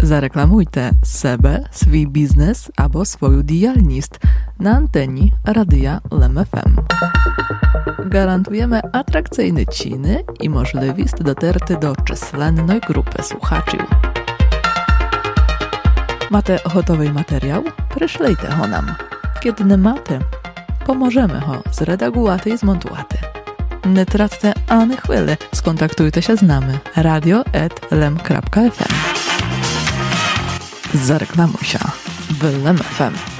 Зарекламуйте себе, свій бізнес або свою діяльність на anteni Radia LEM FM. Гарантуємо атракційні ціни і можливість дотерти до численної групи слухачів. Маєте готовий матеріал? Пришлійте го нам. Kiedy не маєте, поможемо го зредагувати і змонтувати. Не тратьте ані хвилі, сконтактуйтеся з нами radio@lem.fm. Zareklamuj się w LEM FM.